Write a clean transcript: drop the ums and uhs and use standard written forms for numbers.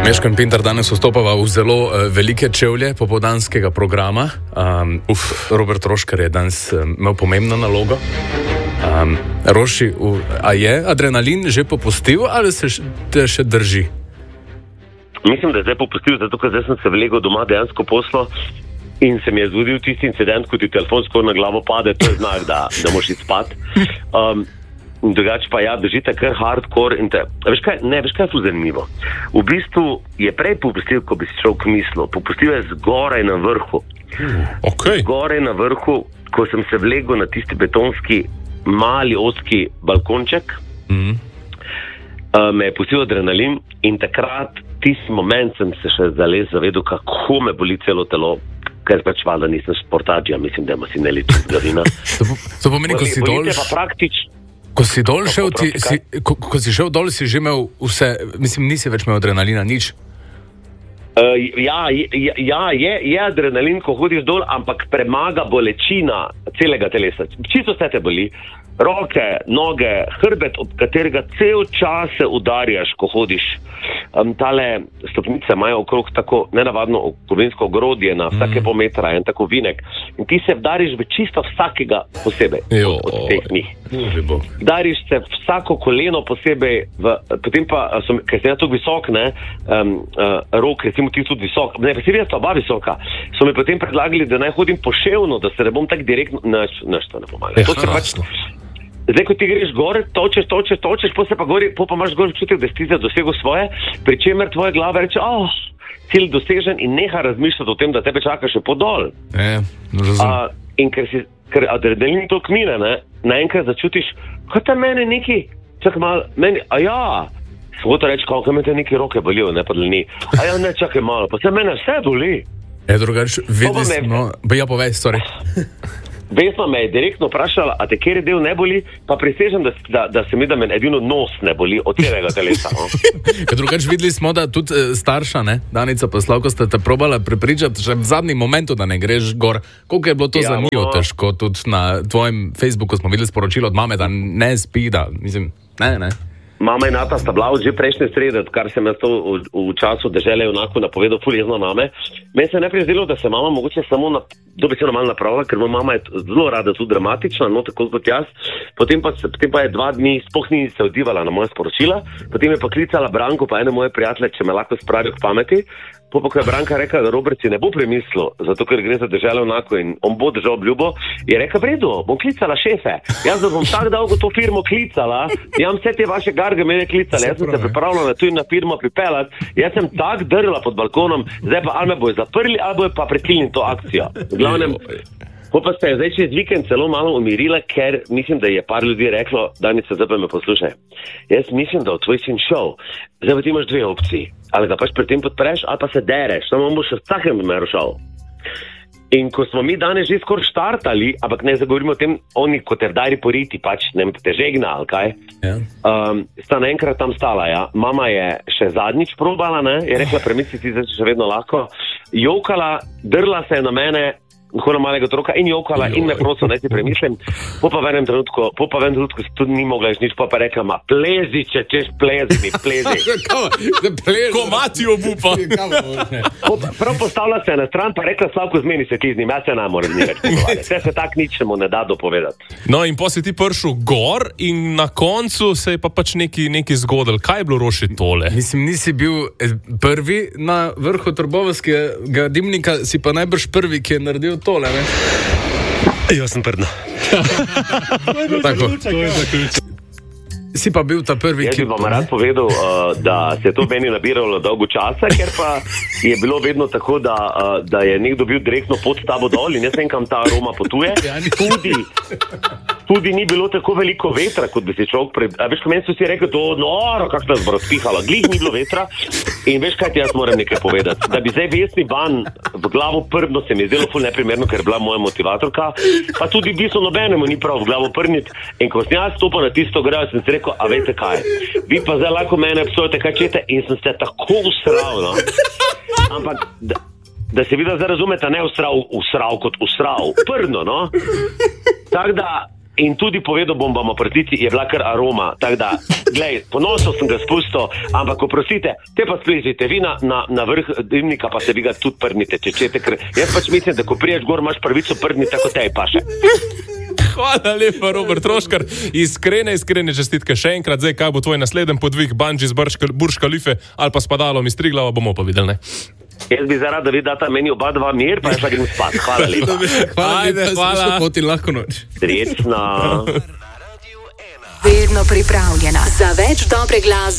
Meško in Pintar danes vstopava v zelo velike čevlje popoldanskega programa. Robert Roškar je danes imel pomembno nalogo. Roši, a je adrenalin že popustil ali se te še drži? Mislim, da je zdaj popustil, zato ker zdaj sem se vlegel doma dejansko poslo in se mi je zgodil tisti incident, ko ti telefon skoro na glavo pade, to je znak, da moraš iti spat. Drugače pa ja, držite kar hardcore in te, veš kaj je tu zanimivo? V bistvu je prej popustil, ko bi si človek mislil. Popustil je zgoraj na vrhu. Okay. Zgoraj na vrhu, ko sem se vlegel na tisti betonski, mali, ozki balkonček, me je pustil adrenalin in takrat, tisti moment sem se še zales zavedel, kako me boli celo telo, ker pač valjda nisem športađija, mislim, da ima si nelična zglavina. To pomeni, ko si dol... Ko si dol šel, ko si šel dol, si že imel vse, mislim, nisi več imel adrenalina, nič? Je adrenalin, ko hodiš dol, ampak premaga bolečina celega telesa. Čisto vse te boli. Roke, noge, hrbet, od katerega cel čas se udarjaš, ko hodiš. Tale stopnice imajo okrog tako nenavadno kovinsko ogrodje na vsake pol metra, en tako vinek. In ti se vdariš v čisto vsakega posebej od teh njih. Vdariš se vsako koleno posebej, potem pa, ker sem jaz tako visok, rok, recimo ti tudi visok, ne, pa si videl, oba visoka, so mi potem predlagali, da naj hodim poševno, da se ne bom tak direktno, to ne pomaga. To se pač... Zdaj, ko ti greš gore, točeš, pa imaš gor občutek, da si dosegel svoje, pri čemer tvoja glava reče, cilj dosežen in neha razmišljati o tem, da tebe čaka še podol. In ker adrenalin to kmine, naenkrat začutiš, kaj te mene neki, čakaj malo, hoče reči, kako me te neki roke bolijo, ne pa dlani. Ne, čakaj malo, pa se mene vse boli. Drugač, videli smo, povej, sorry. Vesna me je direktno vprašala, a te kjer del ne boli, pa prisežem, da se mi da men edino nos ne boli od celega telesa. Drugač videli smo, da tudi starša, Danica pa Slavko, sta te probala prepričati še v zadnjem momentu, da ne greš gor. Koliko je bilo to za njo težko? Tudi na tvojem Facebooku smo videli sporočilo od mame, da ne spi, da mislim, ne. Mama in Nata sta bila že prejšnje srede, kar sem jaz to v času dežele onako napovedal ful jezno mame. Meni se je najprej zdelo, da se mama mogoče samo dobesedno malo napravila, ker moja mama je zelo rada tudi dramatična, tako kot jaz. Potem pa je 2 dni sploh ni se odzivala na moje sporočila, potem je pa klicala Branko pa ene moje prijatelje, če me lahko spravijo k pameti. Ko je Branka rekla, da Robert si ne bo premislil, zato ker gre za deželo onako in on bo držal obljubo, je rekla, v redu, bom klicala šefe. Jaz bom tako dolgo to firmo klicala, jaz vse te vaše garge mene klicala, jaz sem se pripravljala tu na firmo pripeljati, jaz sem tak drla pod balkonom, zdaj pa ali me bojo zaprli, ali bojo pa prekinili to akcijo. V glavnem, pa se je zdaj čez vikend celo malo umirila, ker mislim, da je par ljudi reklo, Danica, zdaj pa me poslušaj. Jaz mislim, da v tvoj sin šel, zdaj pa ti imaš 2 opcije. Ali ga pač pri tem podpreš, ali pa se dereš, samo boš v vsakem primeru šel. In ko smo mi danes že skoraj štartali, ampak ne zagovorimo o tem, oni kot rdari poriti, pač ne te žegna, ali kaj, sta naenkrat tam stala, Mama je še zadnjič probala, je rekla, premisli si, da še vedno lahko, jokala, drla se je na mene, na malega otroka in jokala in me prosil, da si premislim. Po pa v enem trenutku tudi ni mogla nič, pa rekla, plezi, če češ plezi. Ko mati obupa. Prav postavila se na stran, pa rekla, Slavko, zmeni se ti z njim, jaz se ne morem z njim več pogovarjati. Vse se tak nič mu ne da dopovedati. No in potem si ti prišel gor in na koncu se je pa pač nekaj zgodilo. Kaj je bilo, Roši, tole? Mislim, nisi bil prvi na vrhu Trbovskega dimnika, si pa najbrž prvi, ki je naredil tole, ne? Jaz sem prdno. Tako. Si pa bil ta prvi, ki... Jaz bi vam rad povedal, da se to meni nabiralo dolgo časa, ker pa je bilo vedno tako, da je nekdo bil direktno pod tabo dol in jaz vem, kam ta aroma potuje. Tudi ni bilo tako veliko vetra, kot bi si človek veš, ko meni so si rekli, to noro, kako nas bo razpihalo. Glih ni bilo vetra in veš, kaj ti jaz moram nekaj povedati. Da bi zdaj Vesni ban v glavo prdno se mi je zdelo ful neprimerno, ker je bila moja motivatorka, pa tudi v bistvu nobenemu ni prav v glavo prdniti. In ko sem jaz stopil na tisto grejo, sem si rekel, a veste kaj, vi pa zdaj lahko mene obsojate, kaj čete, in sem se tako usral, Ampak, da se vidno zdaj razumete, ne usral kot usral, prdno, Tako da In tudi povedal bom vam o prtici, je bila kar aroma. Tako da, glej, ponosno sem ga spustil, ampak oprostite, te pa splezite vi na vrh dimnika, pa se vi ga tudi prdnite, če čete, ker jaz pač mislim, da ko priješ gor, imaš prvico prdniti, tako tej paše. Hvala lepa, Robert Troškar. Iskrene čestitke še enkrat. Zdaj, kaj bo tvoj naslednji podvig, bungee z Burj Khalife ali pa s padalom iz Triglava, bomo pa videli, ne? Jaz bi zarad, da vi data meni oba dva mir, pa jaz pa grem spat. Hvala lepa. Hvala. Poti lahko noč. Srečno. Vedno pripravljena za več dobre glasbe.